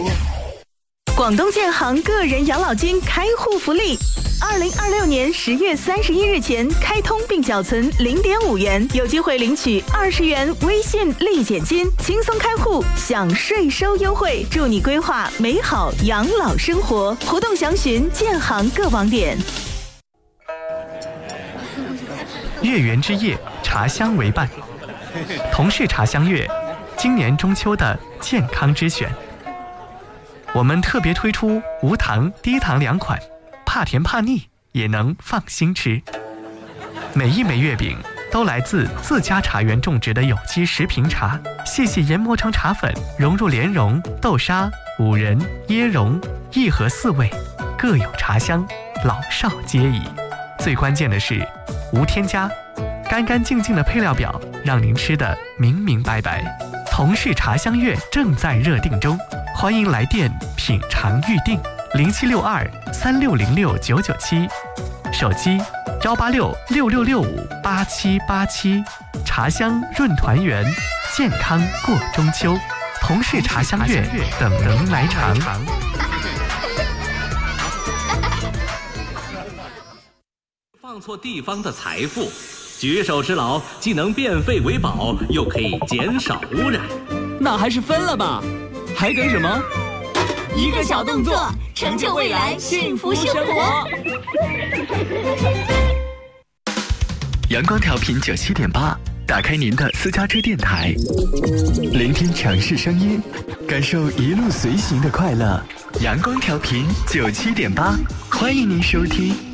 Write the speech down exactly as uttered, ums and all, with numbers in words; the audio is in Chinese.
广东建行个人养老金开户福利，二零二六年十月三十一日前开通并缴存零点五元，有机会领取二十元微信立减金，轻松开户享税收优惠，祝你规划美好养老生活。活动详询建行各网点。 月圆之夜，茶香为伴，同是茶香月，今年中秋的健康之选。我们特别推出无糖、低糖两款，怕甜怕腻也能放心吃。每一枚月饼都来自自家茶园种植的有机食品茶，细细研磨成茶粉，融入莲蓉、豆沙、五仁、椰蓉，一盒四味，各有茶香，老少皆宜。最关键的是无添加，干干净净的配料表让您吃得明明白白。同是茶香月正在热定中，欢迎来电品尝预定零七六二三六零六九九七，手机幺八六六六六五八七八七。茶香润团圆，健康过中秋，同是茶香月，等您来尝。 放错地方的财富，举手之劳既能变废为宝，又可以减少污染。 那还是分了吧，还等什么？ 一个小动作，成就未来幸福生活。 阳光调频九七点八，打开您的私家车电台，聆听城市声音，感受一路随行的快乐。阳光调频九七点八，欢迎您收听。